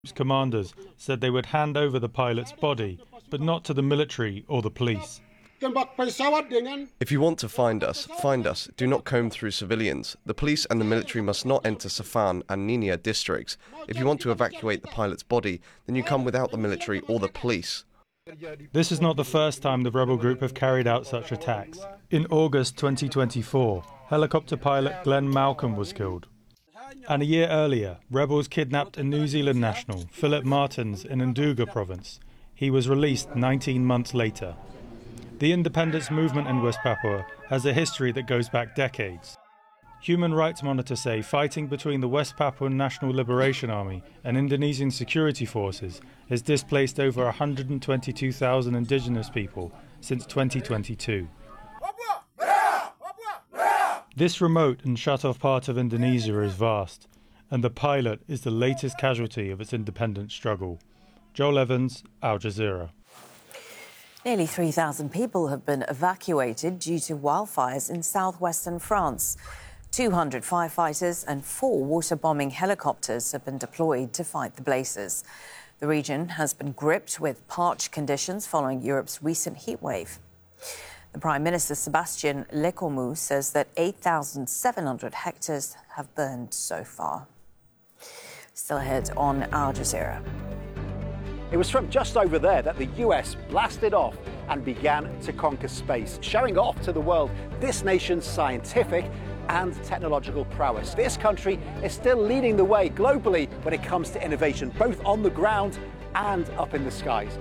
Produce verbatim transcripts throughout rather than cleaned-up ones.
commanders said they would hand over the pilot's body, but not to the military or the police. If you want to find us, find us. Do not comb through civilians. The police and the military must not enter Safan and Niniya districts. If you want to evacuate the pilot's body, then you come without the military or the police. This is not the first time the rebel group have carried out such attacks. In August twenty twenty-four, helicopter pilot Glenn Malcolm was killed. And a year earlier, rebels kidnapped a New Zealand national, Philip Martins, in Nduga province. He was released nineteen months later. The independence movement in West Papua has a history that goes back decades. Human rights monitors say fighting between the West Papuan National Liberation Army and Indonesian security forces has displaced over one hundred twenty-two thousand indigenous people since twenty twenty-two. This remote and shut-off part of Indonesia is vast, and the pilot is the latest casualty of its independence struggle. Joel Evans, Al Jazeera. Nearly three thousand people have been evacuated due to wildfires in southwestern France. two hundred firefighters and four water-bombing helicopters have been deployed to fight the blazes. The region has been gripped with parched conditions following Europe's recent heatwave. The Prime Minister, Sébastien Lecornu, says that eight thousand seven hundred hectares have burned so far. Still ahead on Al Jazeera. It was from just over there that the U S blasted off and began to conquer space, showing off to the world this nation's scientific and technological prowess. This country is still leading the way globally when it comes to innovation, both on the ground and up in the skies.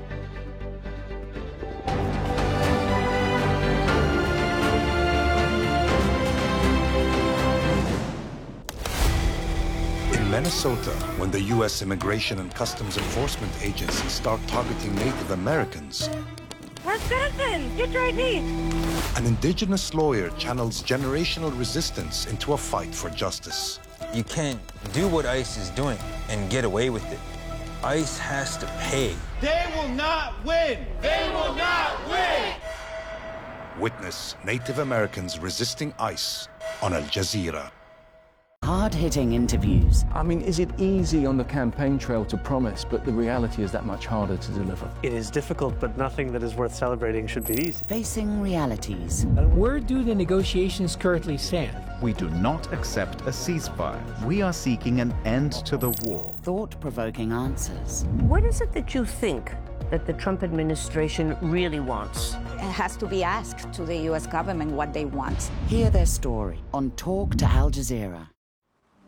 In Minnesota, when the U S Immigration and Customs Enforcement agencies start targeting Native Americans, we're citizens! Get your I D! An indigenous lawyer channels generational resistance into a fight for justice. You can't do what ICE is doing and get away with it. ICE has to pay. They will not win! They will not win! Witness Native Americans resisting ICE on Al Jazeera. Hard-hitting interviews. I mean, is it easy on the campaign trail to promise, but the reality is that much harder to deliver? It is difficult, but nothing that is worth celebrating should be easy. Facing realities. Where do the negotiations currently stand? We do not accept a ceasefire. We are seeking an end to the war. Thought-provoking answers. What is it that you think that the Trump administration really wants? It has to be asked to the U S government what they want. Hear their story on Talk to Al Jazeera.